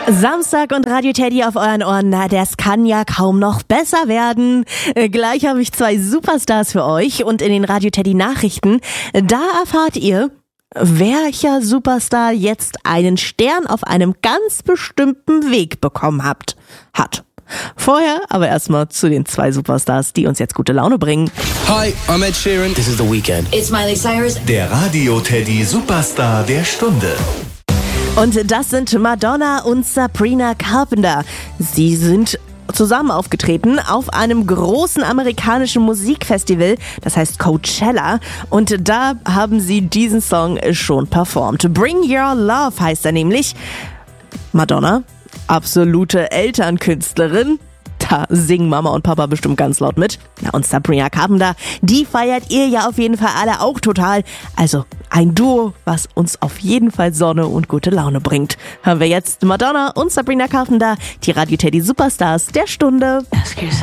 Samstag und Radio Teddy auf euren Ohren, na, das kann ja kaum noch besser werden. Gleich habe ich 2 Superstars für euch und in den Radio Teddy Nachrichten, da erfahrt ihr, welcher Superstar jetzt einen Stern auf einem ganz bestimmten Weg bekommen hat. Vorher aber erstmal zu den 2 Superstars, die uns jetzt gute Laune bringen. Hi, I'm Ed Sheeran. This is The Weeknd. It's Miley Cyrus. Der Radio Teddy Superstar der Stunde. Und das sind Madonna und Sabrina Carpenter. Sie sind zusammen aufgetreten auf einem großen amerikanischen Musikfestival, das heißt Coachella, und da haben sie diesen Song schon performt. Bring Your Love heißt er nämlich. Madonna, absolute Elternkünstlerin. Da singen Mama und Papa bestimmt ganz laut mit. Ja, und Sabrina Carpenter, die feiert ihr ja auf jeden Fall alle auch total. Also ein Duo, was uns auf jeden Fall Sonne und gute Laune bringt. Hören wir jetzt Madonna und Sabrina Carpenter, die Radio Teddy Superstars der Stunde. Ask yourself.